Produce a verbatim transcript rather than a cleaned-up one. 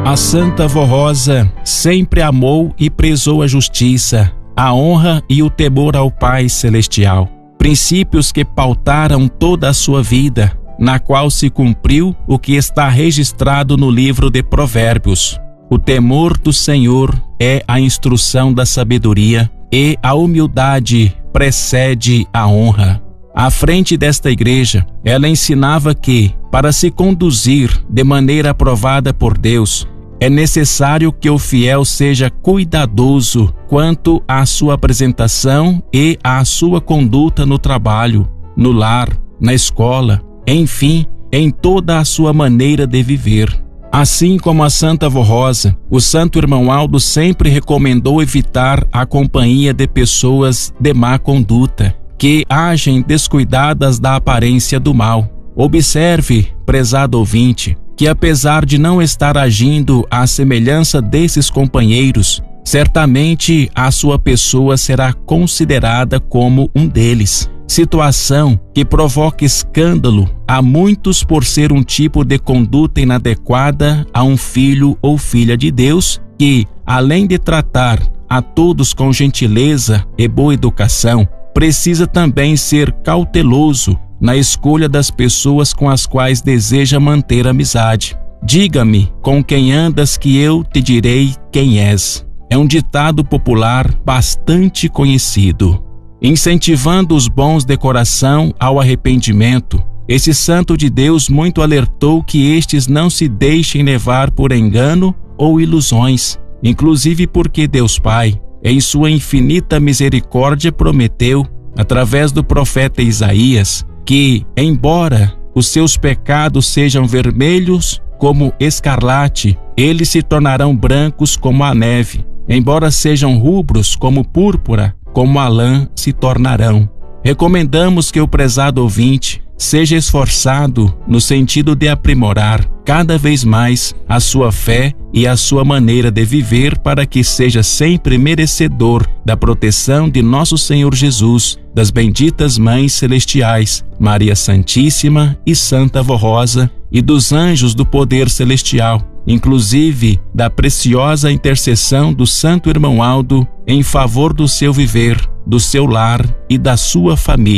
A Santa Vó Rosa sempre amou e prezou a justiça, a honra e o temor ao Pai Celestial, princípios que pautaram toda a sua vida, na qual se cumpriu o que está registrado no livro de Provérbios. O temor do Senhor é a instrução da sabedoria e a humildade precede a honra. À frente desta igreja, ela ensinava que, para se conduzir de maneira aprovada por Deus, é necessário que o fiel seja cuidadoso quanto à sua apresentação e à sua conduta no trabalho, no lar, na escola, enfim, em toda a sua maneira de viver. Assim como a Santa Vó Rosa, o Santo Irmão Aldo sempre recomendou evitar a companhia de pessoas de má conduta, que agem descuidadas da aparência do mal. Observe, prezado ouvinte, que apesar de não estar agindo à semelhança desses companheiros, certamente a sua pessoa será considerada como um deles. Situação que provoca escândalo a muitos por ser um tipo de conduta inadequada a um filho ou filha de Deus que, além de tratar a todos com gentileza e boa educação, precisa também ser cauteloso na escolha das pessoas com as quais deseja manter amizade. Diga-me com quem andas que eu te direi quem és. É um ditado popular bastante conhecido. Incentivando os bons de coração ao arrependimento, esse santo de Deus muito alertou que estes não se deixem levar por engano ou ilusões, inclusive porque Deus Pai, em sua infinita misericórdia, prometeu, através do profeta Isaías, que, embora os seus pecados sejam vermelhos como escarlate, eles se tornarão brancos como a neve. Embora sejam rubros como púrpura, como a lã se tornarão. Recomendamos que o prezado ouvinte seja esforçado no sentido de aprimorar cada vez mais a sua fé e a sua maneira de viver para que seja sempre merecedor da proteção de nosso Senhor Jesus, das benditas Mães Celestiais, Maria Santíssima e Santa Vó Rosa, e dos anjos do poder celestial, inclusive da preciosa intercessão do Santo Irmão Aldo em favor do seu viver, do seu lar e da sua família.